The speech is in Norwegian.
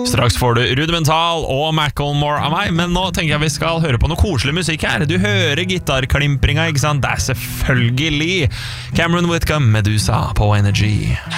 Straks får du Rudimental og Macklemore av meg, men nå tenker jeg vi skal høre på noe koselig musikk her. Du hører gitarklimpringa, ikke sant? Det er selvfølgelig Cameron Whitcomb, Medusa på Energy.